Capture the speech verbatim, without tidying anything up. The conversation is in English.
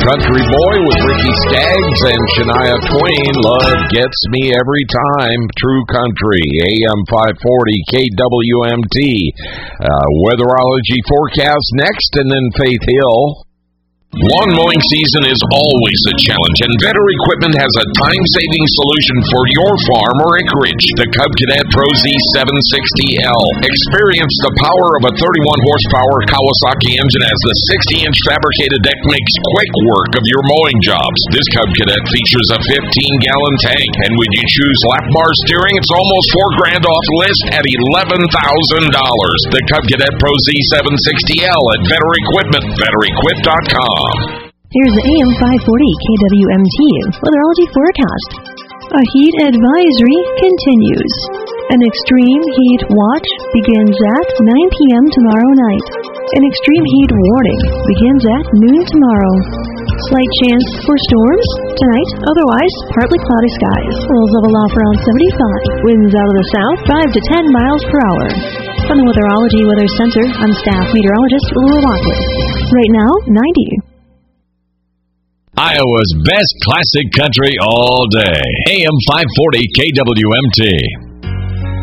Country Boy with Ricky Skaggs and Shania Twain. Love gets me every time. True Country, A M five forty, K W M T. Uh, weatherology forecast next, and then Faith Hill. Lawn mowing season is always a challenge, and Vetter Equipment has a time-saving solution for your farm or acreage. The Cub Cadet Pro Z seven sixty L. Experience the power of a thirty-one horsepower Kawasaki engine as the sixty inch fabricated deck makes quick work of your mowing jobs. This Cub Cadet features a fifteen gallon tank, and when you choose lap bar steering, it's almost four grand off list at eleven thousand dollars. The Cub Cadet Pro Z seven sixty L at Vetter Equipment, vetter equip dot com. Here's the A M five forty K W M T weatherology forecast. A heat advisory continues. An extreme heat watch begins at nine p.m. tomorrow night. An extreme heat warning begins at noon tomorrow. Slight chance for storms tonight, otherwise partly cloudy skies. Lows level off around seventy-five. Winds out of the south, five to ten miles per hour. From the Weatherology Weather Center, I'm staff meteorologist Lou Lockwood. Right now, ninety. Iowa's best classic country all day. A M five forty K W M T.